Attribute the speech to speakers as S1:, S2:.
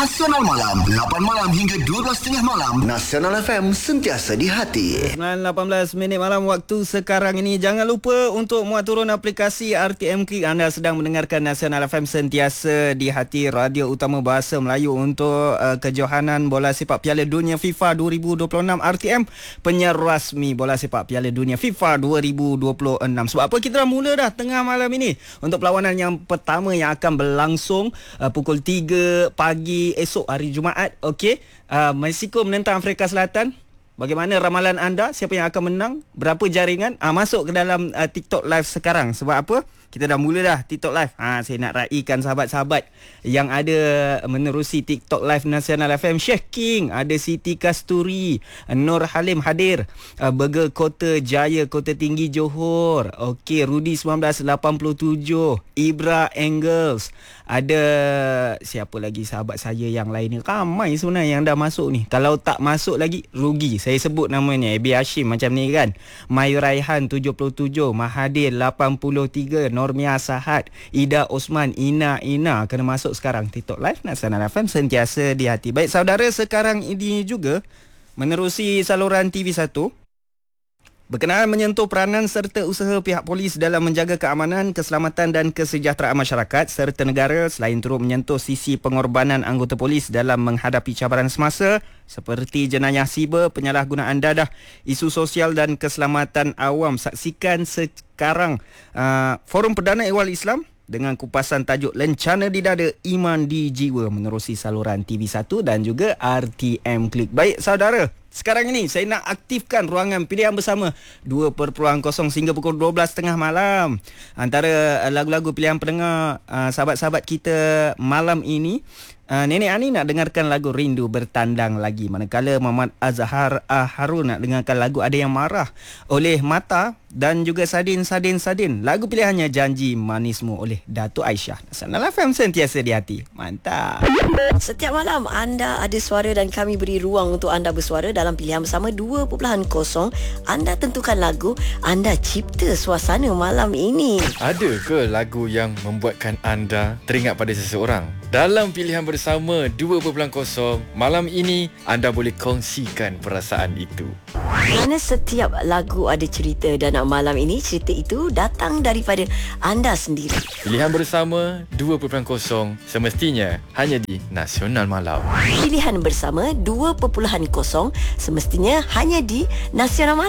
S1: Nasional Malam 8 malam hingga 12.30 malam. Nasional FM sentiasa di hati.
S2: 9.18 minit malam waktu sekarang ini. Jangan lupa untuk muat turun aplikasi RTM Klik. Anda sedang mendengarkan Nasional FM sentiasa di hati, radio utama bahasa Melayu untuk kejohanan bola sepak Piala Dunia FIFA 2026 RTM, penyiar rasmi bola sepak Piala Dunia FIFA 2026. Sebab apa kita dah mula dah tengah malam ini untuk perlawanan yang pertama yang akan berlangsung pukul 3 pagi esok hari Jumaat. Okey, Mexico menentang Afrika Selatan. Bagaimana ramalan anda? Siapa yang akan menang? Berapa jaringan? Masuk ke dalam TikTok live sekarang. Sebab apa? Kita dah mula dah TikTok live. Saya nak raikan sahabat-sahabat yang ada menerusi TikTok live Nasional FM. Sheikh King, ada Siti Kasturi, Nur Halim hadir, Burger Kota Jaya, Kota Tinggi Johor. Okey, Rudy 1987, Ibra Engels. Ada siapa lagi sahabat saya yang lain ni? Ramai sebenarnya yang dah masuk ni. Kalau tak masuk lagi, rugi. Saya sebut namanya Abi Hashim macam ni kan. Mayu Raihan 77, Mahathir 83, Normia Sahad, Ida Osman, Ina kena masuk sekarang TikTok live Nasional FM sentiasa di hati. Baik saudara, sekarang ini juga menerusi saluran TV1 berkenaan menyentuh peranan serta usaha pihak polis dalam menjaga keamanan, keselamatan dan kesejahteraan masyarakat serta negara, selain turut menyentuh sisi pengorbanan anggota polis dalam menghadapi cabaran semasa seperti jenayah siber, penyalahgunaan dadah, isu sosial dan keselamatan awam. Saksikan sekarang Forum Perdana Ehwal Islam dengan kupasan tajuk Lencana di Dada, Iman di Jiwa menerusi saluran TV1 dan juga RTM Klik. Baik saudara, sekarang ini saya nak aktifkan ruangan pilihan bersama 2.0 sehingga pukul 12.30 malam. Antara lagu-lagu pilihan pendengar sahabat-sahabat kita malam ini, Nenek Ani nak dengarkan lagu Rindu Bertandang Lagi, manakala Muhammad Azhar Harun nak dengarkan lagu Ada Yang Marah oleh Mata dan juga Sadin. Lagu pilihannya Janji Manismu oleh Datuk Aisyah. Nasional FM sentiasa di hati. Mantap.
S3: Setiap malam anda ada suara dan kami beri ruang untuk anda bersuara dalam pilihan bersama 2.0. Anda tentukan lagu, anda cipta suasana malam ini.
S4: Ada ke lagu yang membuatkan anda teringat pada seseorang? Dalam pilihan bersama 2.0 malam ini, anda boleh kongsikan perasaan itu.
S3: Kerana setiap lagu ada cerita dan malam ini cerita itu datang daripada anda sendiri.
S4: Pilihan bersama 2.0 semestinya hanya di Nasional Malam.
S3: Pilihan bersama 2.0 semestinya hanya di Nasional Malam.